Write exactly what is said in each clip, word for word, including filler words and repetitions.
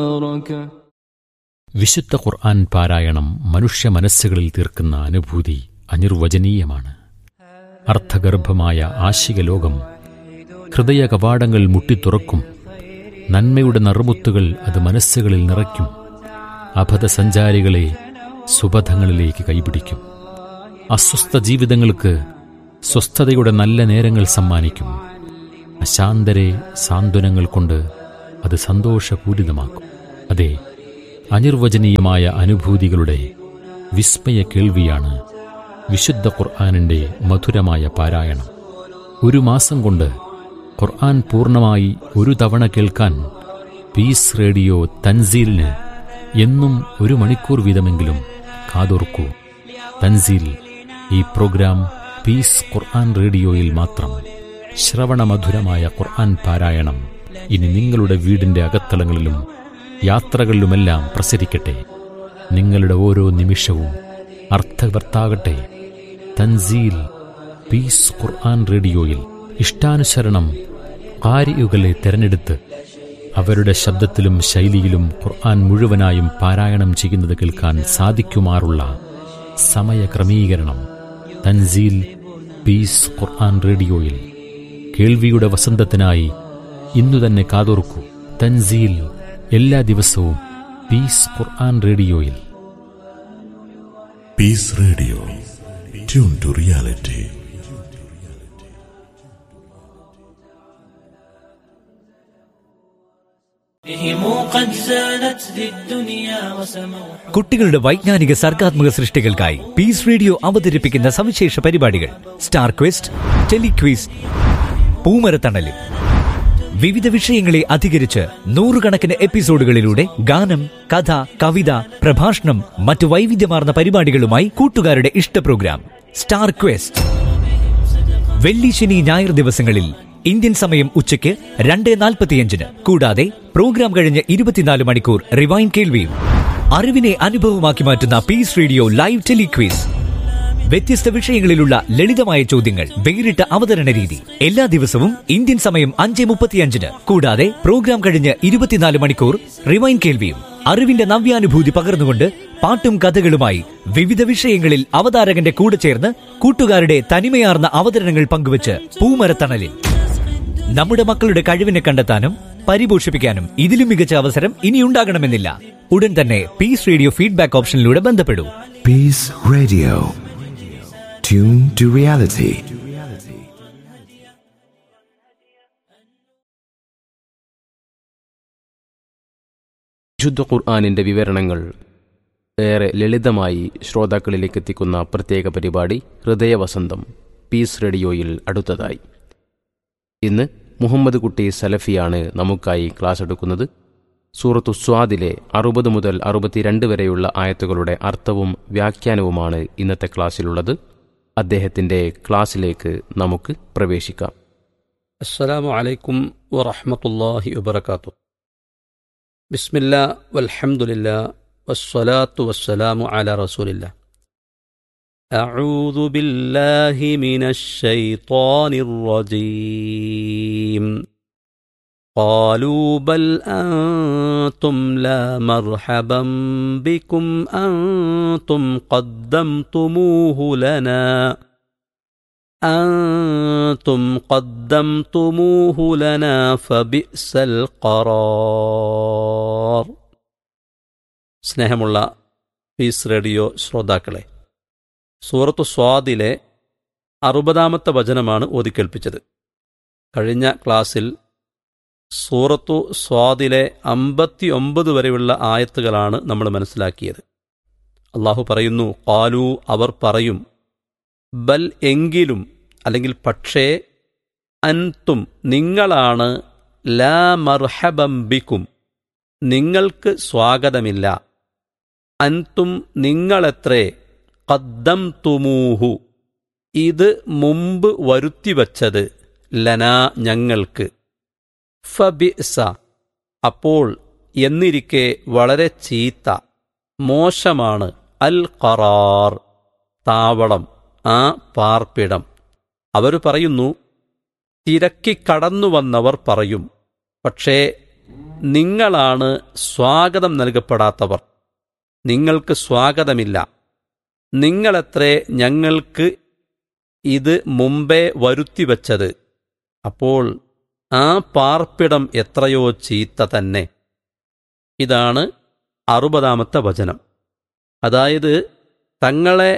വിശുദ്ധ ഖുർആൻ പാരായണം മനുഷ്യ മനസ്സുകളിൽ തീർക്കുന്ന അനുഭൂതി അനിർവചനീയമാണ്. അർത്ഥഗർഭമായ ആശിക ലോകം ഹൃദയ കവാടങ്ങൾ മുട്ടിത്തുറക്കും. നന്മയുടെ നറുമുത്തുകൾ അത് മനസ്സുകളിൽ നിറയ്ക്കും. അബദ്ധ സഞ്ചാരികളെ സുബധങ്ങളിലേക്ക് കൈപിടിക്കും. അസ്വസ്ഥ ജീവിതങ്ങൾക്ക് സ്വസ്ഥതയുടെ നല്ല നേരങ്ങൾ സമ്മാനിക്കും. അശാന്തരെ സാന്ത്വനങ്ങൾ കൊണ്ട് അത് സന്തോഷപൂരിതമാക്കും. അതെ, അനിർവചനീയമായ അനുഭൂതികളുടെ വിസ്മയ കേൾവിയാണ് വിശുദ്ധ ഖുർആനിൻ്റെ മധുരമായ പാരായണം. ഒരു മാസം കൊണ്ട് ഖുർആൻ പൂർണ്ണമായി ഒരു തവണ കേൾക്കാൻ പീസ് റേഡിയോ തൻസീലിന് എന്നും ഒരു മണിക്കൂർ വീതമെങ്കിലും കാതോർക്കൂ. തൻസീൽ, ഈ പ്രോഗ്രാം പീസ് ഖുർആൻ റേഡിയോയിൽ മാത്രം. ശ്രവണമധുരമായ ഖുർആൻ പാരായണം ഇനി നിങ്ങളുടെ വീടിൻ്റെ അകത്തളങ്ങളിലും യാത്രകളിലുമെല്ലാം പ്രസരിക്കട്ടെ. നിങ്ങളുടെ ഓരോ നിമിഷവും അർത്ഥവർത്താകട്ടെ. തൻസീൽ പീസ് ഖുർആൻ റേഡിയോയിൽ ഇഷ്ടാനുസരണം ഖാരിഉകളെ തെരഞ്ഞെടുത്ത് അവരുടെ ശബ്ദത്തിലും ശൈലിയിലും ഖുർആൻ മുഴുവനായും പാരായണം ചെയ്യുന്നത് കേൾക്കാൻ സാധിക്കുമാറുള്ള സമയക്രമീകരണം. തൻസീൽ പീസ് ഖുർആൻ റേഡിയോയിൽ കേൾവിയുടെ വസന്തത്തിനായി ഇന്നു തന്നെ കാതോർക്കൂ. തൻസീൽ എല്ലാ ദിവസവും പീസ് ഖുർആൻ റേഡിയോയിൽ. Piece radio, tune to reality. കുട്ടികളുടെ വൈജ്ഞാനിക സർഗാത്മക സൃഷ്ടികൾക്കായി പീസ് റേഡിയോ അവതരിപ്പിക്കുന്ന സവിശേഷ പരിപാടികൾ സ്റ്റാർ ക്വസ്റ്റ്, ടെലിക്വിസ്, പൂമരത്തണലും. വിവിധ വിഷയങ്ങളെ അധികരിച്ച് നൂറുകണക്കിന് എപ്പിസോഡുകളിലൂടെ ഗാനം, കഥ, കവിത, പ്രഭാഷണം, മറ്റു വൈവിധ്യമാർന്ന പരിപാടികളുമായി കൂട്ടുകാരുടെ ഇഷ്ട പ്രോഗ്രാം സ്റ്റാർ ക്വസ്റ്റ്. വെള്ളി, ശനി, ഞായർ ദിവസങ്ങളിൽ ഇന്ത്യൻ സമയം ഉച്ചയ്ക്ക് രണ്ട് നാൽപ്പത്തിയഞ്ചിന്. കൂടാതെ പ്രോഗ്രാം കഴിഞ്ഞ് ഇരുപത്തിനാല് മണിക്കൂർ റിവൈൻ കേൾവിയും. അറിവിനെ അനുഭവമാക്കി മാറ്റുന്ന പീസ് റേഡിയോ ലൈവ് ടെലിക്വിസ്. വ്യത്യസ്ത വിഷയങ്ങളിലുള്ള ലളിതമായ ചോദ്യങ്ങൾ, വേറിട്ട അവതരണ രീതി. എല്ലാ ദിവസവും ഇന്ത്യൻ സമയം അഞ്ച് മുപ്പത്തിയഞ്ചിന്. കൂടാതെ പ്രോഗ്രാം കഴിഞ്ഞ് ഇരുപത്തിനാല് മണിക്കൂർ റിവൈൻ കേൾവിയും. അറിവിന്റെ നവ്യാനുഭൂതി പകർന്നുകൊണ്ട് പാട്ടും കഥകളുമായി വിവിധ വിഷയങ്ങളിൽ അവതാരകന്റെ കൂടെ ചേർന്ന് കൂട്ടുകാരുടെ തനിമയാർന്ന അവതരണങ്ങൾ പങ്കുവച്ച് പൂമരത്തണലിൽ. നമ്മുടെ മക്കളുടെ കഴിവിനെ കണ്ടെത്താനും പരിപോഷിപ്പിക്കാനും ഇതിലും മികച്ച അവസരം ഇനിയുണ്ടാകണമെന്നില്ല. ഉടൻ തന്നെ piece radio feedback ഓപ്ഷനിലൂടെ ബന്ധപ്പെടൂ. Piece radio, tune to reality. വിശുദ്ധ ഖുർആനിന്റെ വിവരണങ്ങൾ ഏറെ ലളിതമായി ശ്രോതാക്കളിലേക്ക് എത്തിക്കുന്ന പ്രത്യേക പരിപാടി ഹൃദയവസന്തം പീസ് റേഡിയോയിൽ അടുത്തതായി. ഇന്ന് മുഹമ്മദ് കുട്ടി സലഫിയാണ് നമുക്കായി ക്ലാസ് എടുക്കുന്നത്. സൂറത്തു സ്വാദിലെ അറുപത് മുതൽ അറുപത്തിരണ്ട് വരെയുള്ള ആയത്തുകളുടെ അർത്ഥവും വ്യാഖ്യാനവുമാണ് ഇന്നത്തെ ക്ലാസ്സിലുള്ളത്. അദ്ദേഹത്തിന്റെ ക്ലാസ്സിലേക്ക് നമുക്ക് പ്രവേശിക്കാം. അസ്സലാമു അലൈക്കും വറഹ്മത്തുള്ളാഹി വബറകാതുഹു. ബിസ്മില്ലാ വൽഹംദുലില്ലാ വസ്സലാത്തു വസ്സലാമു അലാ റസൂലില്ലാ. അഊദു ബില്ലാഹി മിനശ് ശൈത്വാനിർ റജീം. ഖാലൂ ബൽ അൻതും ലാ മർഹബൻ ബികും അൻതും ഖദ്ദംതുമൂഹു ലനാ അൻതും ഖദ്ദംതുമൂഹു ലനാ ഫബിഅ്സൽ ഖറാർ. സ്നേഹമുള്ള പീസ് റേഡിയോ ശ്രോതാക്കളെ, സൂറത്തു സ്വാദിലെ അറുപതാമത്തെ വചനമാണ് ഓതിക്കേൾപ്പിച്ചത്. കഴിഞ്ഞ ക്ലാസ്സിൽ സൂറത്തു സ്വാദിലെ അമ്പത്തി ഒമ്പത് വരെയുള്ള ആയത്തുകളാണ് നമ്മൾ മനസ്സിലാക്കിയത്. അള്ളാഹു പറയുന്നു, ഖാലൂ അവർ പറയും, ബൽ എങ്കിലും, അല്ലെങ്കിൽ പക്ഷേ, അൻതും നിങ്ങളാണ്, ലാ മർഹബം ബിക്കും നിങ്ങൾക്ക് സ്വാഗതമില്ല, അൻതും നിങ്ങളെത്രേ, ഖദ്ദംതുമൂഹു ഇത് മുമ്പ് വരുത്തിവച്ചത്, ലനാ ഞങ്ങൾക്ക്, ഫബിഅ്സ അപ്പോൾ എന്നിരിക്കെ വളരെ ചീത്ത, മോശമാണ്, അൽ ഖറാർ താവളം, ആ പാർപ്പിടം. അവർ പറയുന്നു, തിരക്കി കടന്നുവന്നവർ പറയും, പക്ഷേ നിങ്ങളാണ് സ്വാഗതം നൽകപ്പെടാത്തവർ, നിങ്ങൾക്ക് സ്വാഗതമില്ല. നിങ്ങളെത്രേ ഞങ്ങൾക്ക് ഇത് മുമ്പേ വരുത്തിവച്ചത്. അപ്പോൾ ആ പാർപ്പിടം എത്രയോ ചീത്ത തന്നെ. ഇതാണ് അറുപതാമത്തെ വചനം. അതായത് തങ്ങളെ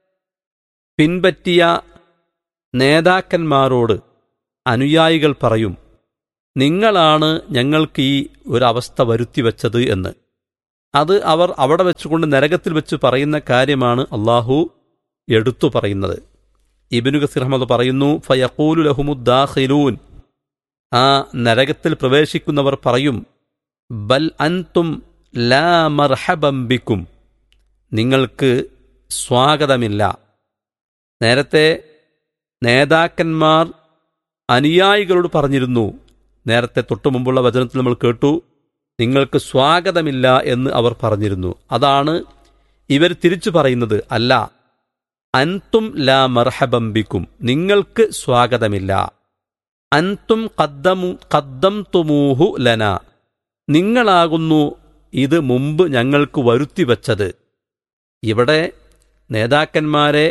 പിൻപറ്റിയ നേതാക്കന്മാരോട് അനുയായികൾ പറയും, നിങ്ങളാണ് ഞങ്ങൾക്ക് ഈ ഒരവസ്ഥ വരുത്തിവെച്ചത് എന്ന്. അത് അവർ അവിടെ വെച്ചുകൊണ്ട് നരകത്തിൽ വെച്ച് പറയുന്ന കാര്യമാണ് അള്ളാഹു എടുത്തു പറയുന്നത്. ഇബ്നു കസീർ അഹ്മദ് പറയുന്നു, ഫയഖൂലു ലഹുമുദ്ദാഖിലൂൻ, ആ നരകത്തിൽ പ്രവേശിക്കുന്നവർ പറയും, ബൽ അൻതും ലാ മർഹബം ബിക്കും, നിങ്ങൾക്ക് സ്വാഗതമില്ല. നേരത്തെ നേതാക്കന്മാർ അനുയായികളോട് പറഞ്ഞിരുന്നു, നേരത്തെ തൊട്ടു മുമ്പുള്ള വചനത്തിൽ നമ്മൾ കേട്ടു, നിങ്ങൾക്ക് സ്വാഗതമില്ല എന്ന് അവർ പറഞ്ഞിരുന്നു. അതാണ് ഇവർ തിരിച്ചു പറയുന്നത്, അല്ല, അൻതും ലാ മർഹബം ബിക്കും, നിങ്ങൾക്ക് സ്വാഗതമില്ല. അൻതും ഖദ്ദമു ഖദ്ദംതുമൂഹു ലന, നിങ്ങളാകുന്നു ഇത് മുമ്പ് ഞങ്ങൾക്ക് വരുത്തിവച്ചത്. ഇവിടെ നേതാക്കന്മാരെ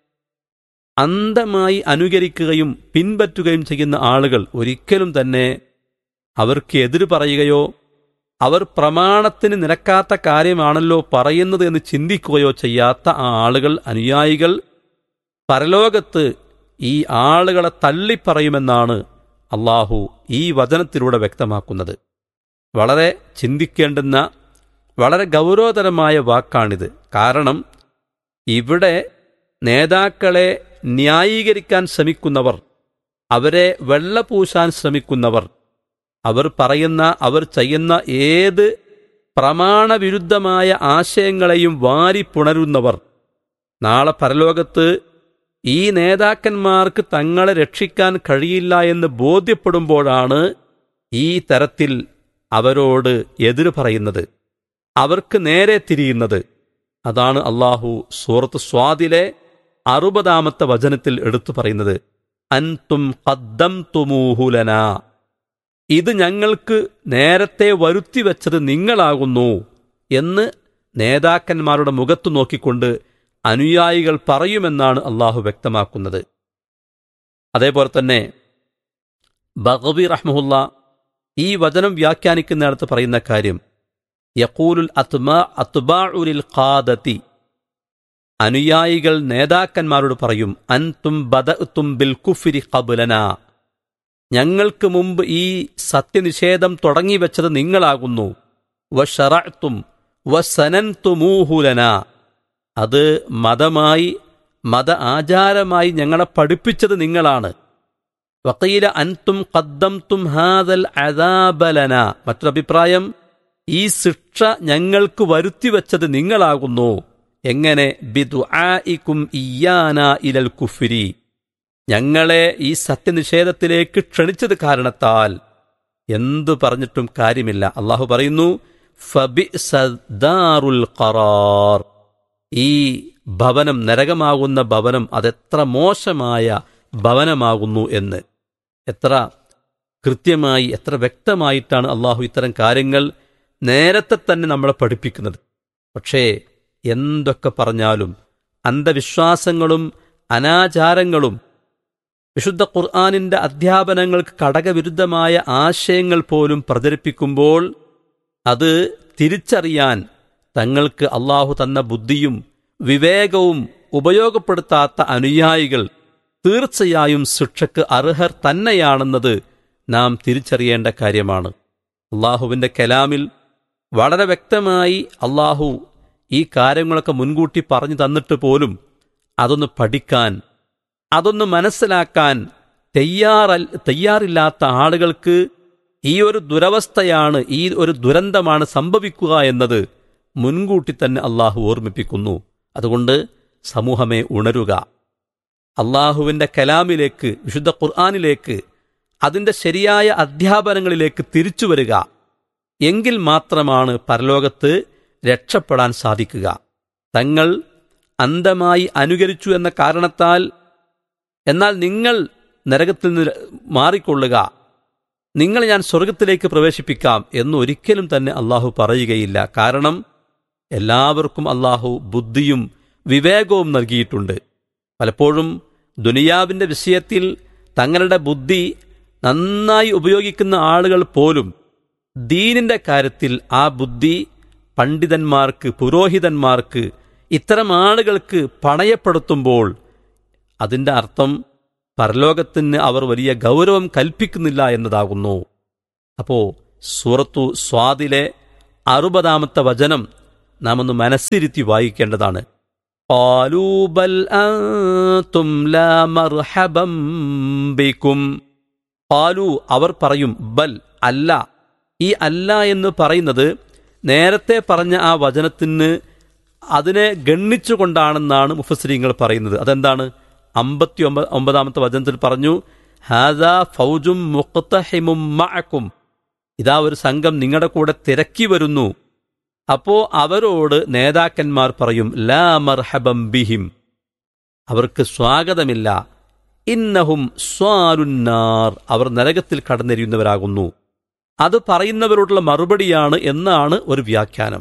അന്ധമായി അനുകരിക്കുകയും പിൻപറ്റുകയും ചെയ്യുന്ന ആളുകൾ ഒരിക്കലും തന്നെ അവർക്ക് എതിര് പറയുകയോ അവർ പ്രമാണത്തിന് നിരക്കാത്ത കാര്യമാണല്ലോ പറയുന്നത് എന്ന് ചിന്തിക്കുകയോ ചെയ്യാത്ത ആ ആളുകൾ, അനുയായികൾ, പരലോകത്ത് ഈ ആളുകളെ തള്ളിപ്പറയുമെന്നാണ് അള്ളാഹു ഈ വചനത്തിലൂടെ വ്യക്തമാക്കുന്നത്. വളരെ ചിന്തിക്കേണ്ടുന്ന വളരെ ഗൗരവതരമായ വാക്കാണിത്. കാരണം ഇവിടെ നേതാക്കളെ ന്യായീകരിക്കാൻ ശ്രമിക്കുന്നവർ, അവരെ വെള്ളപൂശാൻ ശ്രമിക്കുന്നവർ, അവർ പറയുന്ന അവർ ചെയ്യുന്ന ഏത് പ്രമാണവിരുദ്ധമായ ആശയങ്ങളെയും വാരിപ്പുണരുന്നവർ, നാളെ പരലോകത്ത് ഈ നേതാക്കന്മാർക്ക് തങ്ങളെ രക്ഷിക്കാൻ കഴിയില്ല എന്ന് ബോധ്യപ്പെടുമ്പോഴാണ് ഈ തരത്തിൽ അവരോട് എതിര് പറയുന്നത്, അവർക്ക് നേരെ തിരിയുന്നത്. അതാണ് അള്ളാഹു സൂറത്ത് സ്വാദിലെ അറുപതാമത്തെ വചനത്തിൽ എടുത്തു പറയുന്നത്, അൻതും ഖദ്ദംതുമൂഹു ലനാ, ഇത് ഞങ്ങൾക്ക് നേരത്തെ വരുത്തിവെച്ചത് നിങ്ങളാകുന്നു എന്ന് നേതാക്കന്മാരുടെ മുഖത്തു നോക്കിക്കൊണ്ട് അനുയായികൾ പറയുമെന്നാണ് അള്ളാഹു വ്യക്തമാക്കുന്നത്. അതേപോലെ തന്നെ ബഗവി റഹ്മഹുല്ല ഈ വചനം വ്യാഖ്യാനിക്കുന്നിടത്ത് പറയുന്ന കാര്യം, യഖൂലുൽ അത്മാ അത്ബാഉ ലിൽ ഖാദതി, അനുയായികൾ നേതാക്കന്മാരോട് പറയും, അൻതും ബദഅ്തും ബിൽ കുഫ്രി ഖബ്ലനാ, ഞങ്ങൾക്ക് മുമ്പ് ഈ സത്യനിഷേധം തുടങ്ങി വെച്ചത് നിങ്ങളാകുന്നു. വശറഅ്തും വസനൻതുമൂഹു ലനാ, അത് മതമായി മത ആചാരമായി ഞങ്ങളെ പഠിപ്പിച്ചത് നിങ്ങളാണ്. വഖീല അൻതും ഖദ്ദംതും ഹാദൽ അദാബ ലനാ, മറ്റൊരഭിപ്രായം, ഈ ശിക്ഷ ഞങ്ങൾക്ക് വരുത്തിവെച്ചത് നിങ്ങളാകുന്നു. എങ്ങനെ? ബിദുആഇകും ഇയ്യാന ഇലൽ കുഫ്രി, ഞങ്ങളെ ഈ സത്യനിഷേധത്തിലേക്ക് ക്ഷണിച്ചത് കാരണത്താൽ. എന്തു പറഞ്ഞിട്ടും കാര്യമില്ല. അള്ളാഹു പറയുന്നു, ഫബിഅസ ദാറുൽ ഖറാർ, ഈ ഭവനം, നരകമാകുന്ന ഭവനം, അതെത്ര മോശമായ ഭവനമാകുന്നു എന്ന്. എത്ര കൃത്യമായി, എത്ര വ്യക്തമായിട്ടാണ് അള്ളാഹു ഇത്തരം കാര്യങ്ങൾ നേരത്തെ തന്നെ നമ്മളെ പഠിപ്പിക്കുന്നത്. പക്ഷേ എന്തൊക്കെ പറഞ്ഞാലും അന്ധവിശ്വാസങ്ങളും അനാചാരങ്ങളും വിശുദ്ധ ഖുർആനിന്റെ അധ്യാപനങ്ങൾക്ക് ഘടകവിരുദ്ധമായ ആശയങ്ങൾ പോലും പ്രചരിപ്പിക്കുമ്പോൾ അത് തിരിച്ചറിയാൻ തങ്ങൾക്ക് അള്ളാഹു തന്ന ബുദ്ധിയും വിവേകവും ഉപയോഗപ്പെടുത്താത്ത അനുയായികൾ തീർച്ചയായും ശിക്ഷയ്ക്ക് അർഹർ തന്നെയാണെന്നത് നാം തിരിച്ചറിയേണ്ട കാര്യമാണ്. അള്ളാഹുവിൻ്റെ കലാമിൽ വളരെ വ്യക്തമായി അള്ളാഹു ഈ കാര്യങ്ങളൊക്കെ മുൻകൂട്ടി പറഞ്ഞു തന്നിട്ട് പോലും അതൊന്ന് പഠിക്കാൻ, അതൊന്ന് മനസ്സിലാക്കാൻ തയ്യാറ തയ്യാറില്ലാത്ത ആളുകൾക്ക് ഈ ഒരു ദുരവസ്ഥയാണ്, ഈ ഒരു ദുരന്തമാണ് സംഭവിക്കുക എന്നത് മുൻകൂട്ടി തന്നെ അള്ളാഹു ഓർമ്മിപ്പിക്കുന്നു. അതുകൊണ്ട് സമൂഹമേ ഉണരുക, അള്ളാഹുവിൻ്റെ കലാമിലേക്ക്, വിശുദ്ധ ഖുർആനിലേക്ക്, അതിൻ്റെ ശരിയായ അധ്യാപനങ്ങളിലേക്ക് തിരിച്ചു വരിക. എങ്കിൽ മാത്രമാണ് പരലോകത്ത് രക്ഷപ്പെടാൻ സാധിക്കുക. തങ്ങൾ അന്ധമായി അനുകരിച്ചു എന്ന കാരണത്താൽ, എന്നാൽ നിങ്ങൾ നരകത്തിൽ നിന്ന് മാറിക്കൊള്ളുക, നിങ്ങളെ ഞാൻ സ്വർഗത്തിലേക്ക് പ്രവേശിപ്പിക്കാം എന്നൊരിക്കലും തന്നെ അള്ളാഹു പറയുകയില്ല. കാരണം എല്ലാവർക്കും അള്ളാഹു ബുദ്ധിയും വിവേകവും നൽകിയിട്ടുണ്ട്. പലപ്പോഴും ദുനിയാവിൻ്റെ വിഷയത്തിൽ തങ്ങളുടെ ബുദ്ധി നന്നായി ഉപയോഗിക്കുന്ന ആളുകൾ പോലും ദീനിൻ്റെ കാര്യത്തിൽ ആ ബുദ്ധി പണ്ഡിതന്മാർക്ക്, പുരോഹിതന്മാർക്ക്, ഇത്തരം ആളുകൾക്ക് പണയപ്പെടുത്തുമ്പോൾ അതിൻ്റെ അർത്ഥം പരലോകത്തിന് അവർ വലിയ ഗൗരവം കൽപ്പിക്കുന്നില്ല എന്നതാകുന്നു. അപ്പോൾ സൂറത്തു സ്വാദിലെ അറുപതാമത്തെ വചനം നാം ഒന്ന് മനസ്സിരുത്തി വായിക്കേണ്ടതാണ്. ഖാലൂ ബൽ അൻതും ലാ മർഹബം ബികും. ഖാലൂ അവർ പറയും, ബൽ അല്ല. ഈ അല്ല എന്ന് പറയുന്നത് നേരത്തെ പറഞ്ഞ ആ വചനത്തിന് അതിനെ ഗണ്ണിച്ചുകൊണ്ടാണെന്നാണ് മുഫസ്സിരീങ്ങൾ പറയുന്നത്. അതെന്താണ്? അമ്പത്തി ഒമ്പത് ഒമ്പതാമത്തെ വചനത്തിൽ പറഞ്ഞു, ഹാദാ ഫൗജും മുഖ്തഹിമും മഅക്കും. ഇതാ ഒരു സംഘം നിങ്ങളുടെ കൂടെ തിരക്കി വരുന്നു. അപ്പോ അവരോട് നേതാക്കന്മാർ പറയും, ലാ മർഹബം ബിഹിം, അവർക്ക് സ്വാഗതമില്ല. ഇന്നഹും സ്വാലുന്നാർ, അവർ നരകത്തിൽ കടന്നെരിയുന്നവരാകുന്നു. അത് പറയുന്നവരോടുള്ള മറുപടിയാണ് എന്നാണ് ഒരു വ്യാഖ്യാനം.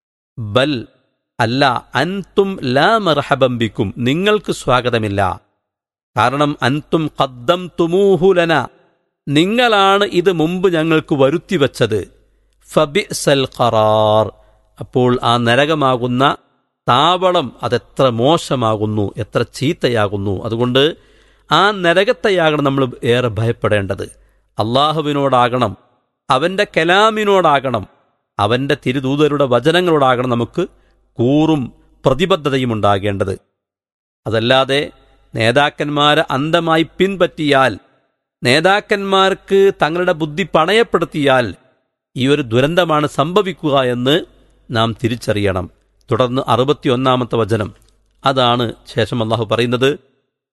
ബൽ അല്ല, അൻതും ലാ മർഹബം ബിക്കും, നിങ്ങൾക്ക് സ്വാഗതമില്ല. കാരണം അൻതും ഖദ്ദംതുമൂഹു ലന, നിങ്ങളാണ് ഇത് മുമ്പ് ഞങ്ങൾക്ക് വരുത്തിവെച്ചത്. ഫബിഅ്സൽ ഖറാർ, അപ്പോൾ ആ നരകമാകുന്ന താവളം അതെത്ര മോശമാകുന്നു, എത്ര ചീത്തയാകുന്നു. അതുകൊണ്ട് ആ നരകത്തെയാകണം നമ്മൾ ഏറെ ഭയപ്പെടേണ്ടത്. അള്ളാഹുവിനോടാകണം, അവൻ്റെ കലാമിനോടാകണം, അവൻ്റെ തിരുദൂതരുടെ വചനങ്ങളോടാകണം നമുക്ക് കൂറും പ്രതിബദ്ധതയും ഉണ്ടാകേണ്ടത്. അതല്ലാതെ നേതാക്കന്മാരെ അന്ധമായി പിൻപറ്റിയാൽ, നേതാക്കന്മാർക്ക് തങ്ങളുടെ ബുദ്ധി പണയപ്പെടുത്തിയാൽ ഈ ഒരു ദുരന്തമാണ് സംഭവിക്കുക എന്ന് നാം തിരിച്ചറിയണം. തുടർന്ന് അറുപത്തി ഒന്നാമത്തെ വചനം, അതാണ് ശേഷം അള്ളാഹു പറയുന്നത്,